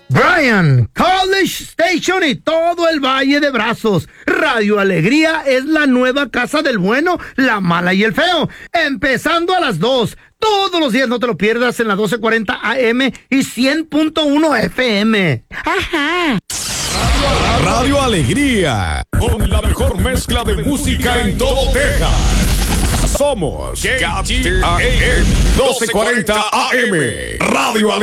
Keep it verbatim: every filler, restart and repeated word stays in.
Bryan, College Station y todo el Valle de Brazos. Radio Alegría es la nueva casa del bueno, la mala y el feo. Empezando a las dos. Todos los días, no te lo pierdas, en la doce cuarenta A M y cien punto uno F M. Ajá. Radio Alegría, con la mejor mezcla de música en todo Texas. Somos K T A M doce cuarenta A M. Radio Alegría.